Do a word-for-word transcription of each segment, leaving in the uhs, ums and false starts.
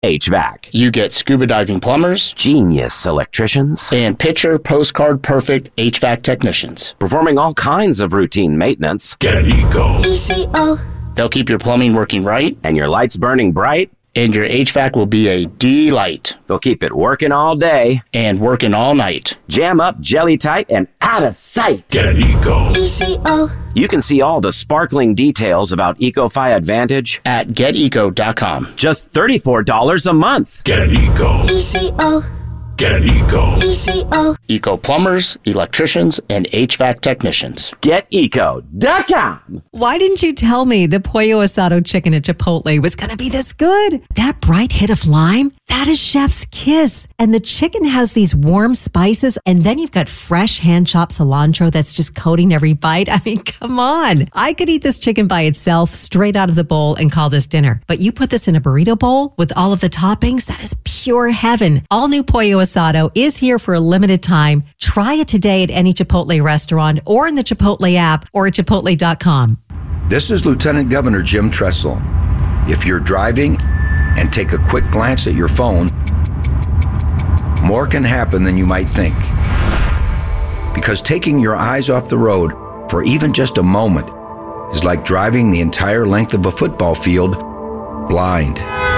H V A C. You get scuba diving plumbers, Genius electricians, and picture postcard perfect H V A C technicians. performing all kinds of routine maintenance, Get Eco. E C O. They'll keep your plumbing working right, and your lights burning bright. and your H V A C will be a delight They'll keep it working all day, and working all night. jam up, jelly tight, and out of sight. Get Eco. E C O. You can see all the sparkling details about EcoFi Advantage, At get eco dot com. just thirty-four dollars a month. Get Eco. E C O. Get Eco. E C O. Eco plumbers, electricians, and H V A C technicians. Get eco dot com. Why didn't you tell me the Pollo Asado chicken at Chipotle was going to be this good? That bright hit of lime, that is chef's kiss. And the chicken has these warm spices, and then you've got fresh hand-chopped cilantro that's just coating every bite. I mean, come on. I could eat this chicken by itself straight out of the bowl and call this dinner. But you put this in a burrito bowl with all of the toppings, that is pure heaven. All new Pollo Asado is here for a limited time. Try it today at any Chipotle restaurant or in the Chipotle app or at chipotle dot com. This is Lieutenant Governor Jim Tressel. If you're driving and take a quick glance at your phone, more can happen than you might think. Because taking your eyes off the road for even just a moment is like driving the entire length of a football field blind.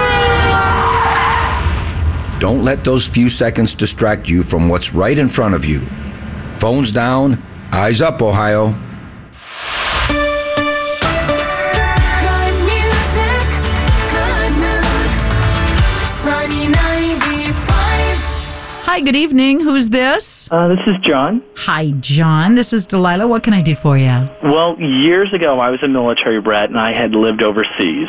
Don't let those few seconds distract you from what's right in front of you. Phones down, eyes up, Ohio. Good music, good mood. Sunny ninety-five. Hi, good evening. Who's this? Uh, this is John. Hi, John. This is Delilah. What can I do for you? Well, years ago, I was a military brat, and I had lived overseas.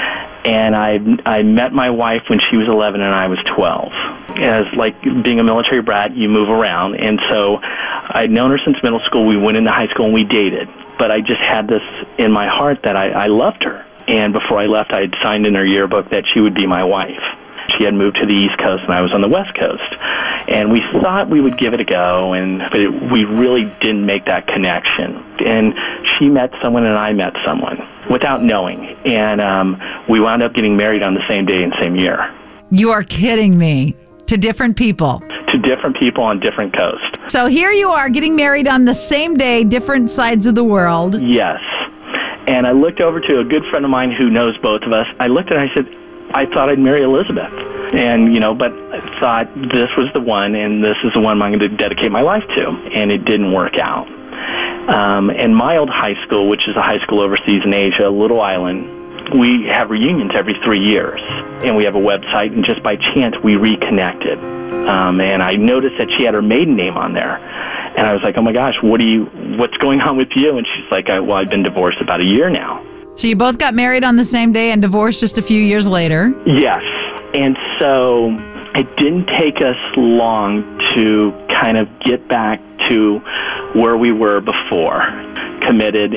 And I I met my wife when she was eleven and I was twelve. As like being a military brat, you move around. And so I'd known her since middle school. We went into high school and we dated. But I just had this in my heart that I, I loved her. And before I left, I had signed in her yearbook that she would be my wife. She had moved to the East Coast and I was on the West Coast. And we thought we would give it a go, and but it, we really didn't make that connection. And she met someone and I met someone without knowing. And um, we wound up getting married on the same day and same year. You are kidding me. To different people. To different people on different coasts. So here you are getting married on the same day, different sides of the world. Yes. And I looked over to a good friend of mine who knows both of us. I looked at her and I said, I thought I'd marry Elizabeth. And, you know, but I thought this was the one, and this is the one I'm going to dedicate my life to. And it didn't work out. Um, and my old high school, which is a high school overseas in Asia, Little Island, we have reunions every three years. And we have a website, and just by chance, we reconnected. Um, and I noticed that she had her maiden name on there. And I was like, oh my gosh, what do you, what's going on with you? And she's like, I, well, I've been divorced about a year now. So you both got married on the same day and divorced just a few years later. Yes. And so it didn't take us long to kind of get back to where we were before, committed,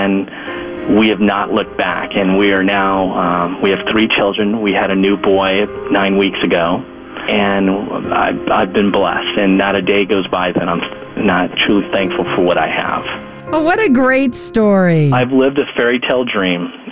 and we have not looked back. And we are now, um, we have three children. We had a new boy nine weeks ago, and I've, I've been blessed. And not a day goes by that I'm not truly thankful for what I have. Oh, what a great story. I've lived a fairy tale dream.